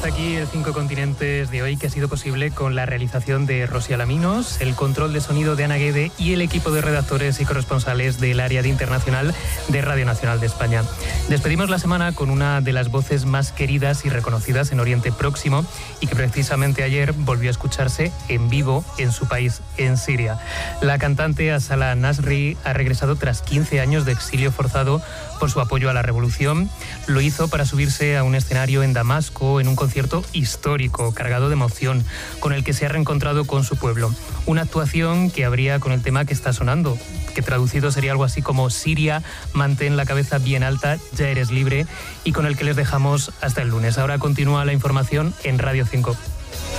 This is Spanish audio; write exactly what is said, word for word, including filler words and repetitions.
hasta aquí el Cinco Continentes de hoy, que ha sido posible con la realización de Rosy Alaminos, el control de sonido de Ana Guede y el equipo de redactores y corresponsales del área de internacional de Radio Nacional de España. Despedimos la semana con una de las voces más queridas y reconocidas en Oriente Próximo y que precisamente ayer volvió a escucharse en vivo en su país, en Siria. La cantante Asala Nasri ha regresado tras quince años de exilio forzado por su apoyo a la revolución. Lo hizo para subirse a un escenario en Damasco en un concierto histórico, cargado de emoción, con el que se ha reencontrado con su pueblo. Una actuación que abría con el tema que está sonando, que traducido sería algo así como Siria, mantén la cabeza bien alta, ya eres libre, y con el que les dejamos hasta el lunes. Ahora continúa la información en Radio cinco.